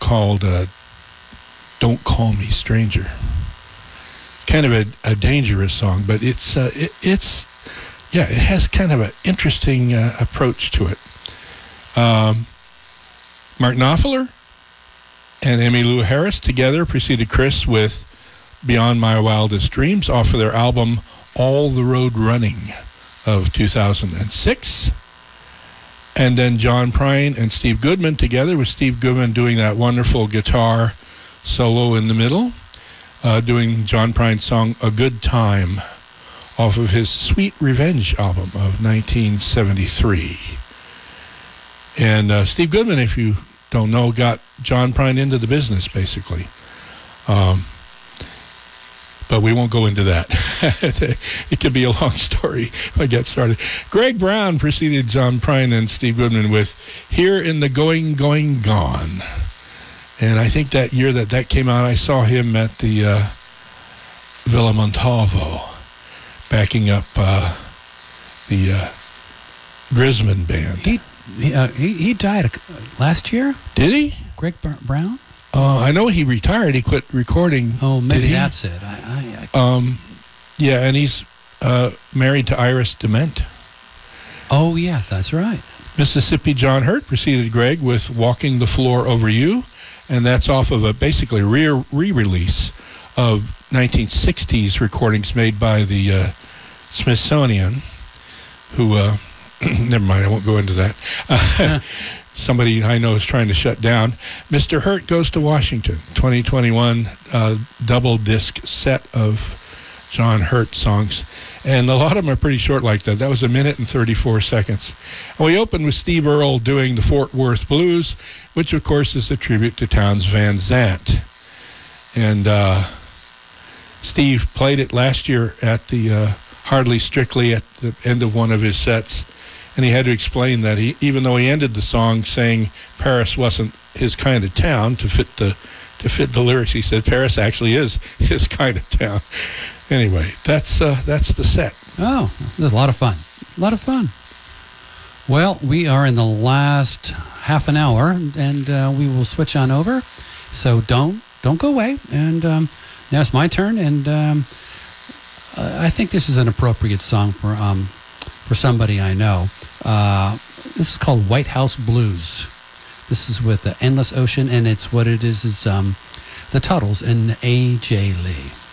called "Don't Call Me Stranger." Kind of a dangerous song, but it has kind of an interesting approach to it. Mark Knopfler and Emmylou Harris together preceded Chris with Beyond My Wildest Dreams off of their album All the Road Running of 2006. And then John Prine and Steve Goodman together, with Steve Goodman doing that wonderful guitar solo in the middle, doing John Prine's song A Good Time off of his Sweet Revenge album of 1973. And Steve Goodman, if you don't know, got John Prine into the business, basically. But we won't go into that. It could be a long story if I get started. Greg Brown preceded John Prine and Steve Goodman with Here in the Going, Going, Gone. And I think that year that came out, I saw him at the Villa Montalvo, backing up the Grisman band. He died last year? Did he? Greg Brown? I know he retired. He quit recording. Oh, maybe that's it. Yeah, and he's married to Iris DeMent. Oh, yeah, that's right. Mississippi John Hurt preceded Greg with Walking the Floor Over You, and that's off of a basically re-release of 1960s recordings made by the Smithsonian, who, never mind, I won't go into that. Somebody I know is trying to shut down. Mr. Hurt Goes to Washington, 2021 double disc set of John Hurt songs. And a lot of them are pretty short like that. That was 1 minute and 34 seconds. And we opened with Steve Earle doing the Fort Worth Blues, which of course is a tribute to Townes Van Zandt. And Steve played it last year at the Hardly Strictly at the end of one of his sets. And he had to explain that even though he ended the song saying Paris wasn't his kind of town, to fit the lyrics, he said Paris actually is his kind of town. Anyway, that's the set. Oh, it was a lot of fun. A lot of fun. Well, we are in the last half an hour, and we will switch on over. So don't go away. And now it's my turn, and I think this is an appropriate song for somebody I know. This is called White House Blues. This is with the Endless Ocean, and it's what it is the Tuttles and A.J. Lee.